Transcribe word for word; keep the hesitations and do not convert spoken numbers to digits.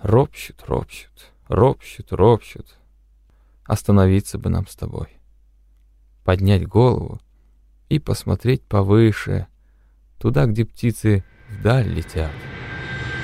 Ропщут, ропщут, ропщут, ропщут. Остановиться бы нам с тобой. Поднять голову и посмотреть повыше, туда, где птицы вдаль летят.